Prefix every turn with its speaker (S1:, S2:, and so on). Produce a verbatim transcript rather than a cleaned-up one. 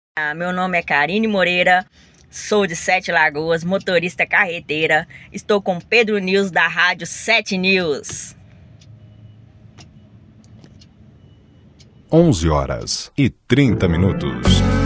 S1: Ah, meu nome é Karine Moreira, sou de Sete Lagoas, motorista carreteira. Estou com Pedro News da Rádio Sete News.
S2: onze horas e trinta minutos.